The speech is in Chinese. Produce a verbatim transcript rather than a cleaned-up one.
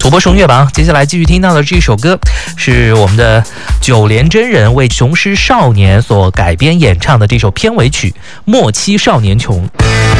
土拨鼠音乐榜，接下来继续听到的这首歌是我们的九连真人为雄狮少年所改编演唱的这首片尾曲《莫欺少年穷》。